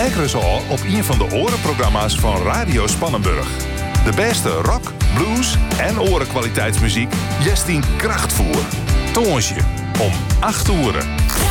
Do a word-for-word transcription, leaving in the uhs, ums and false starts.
Ekkeres al op een van de orenprogramma's van Radio Spannenburg. De beste rock, blues en orenkwaliteitsmuziek. Jestien Krachtvoer. Tonge om acht uur.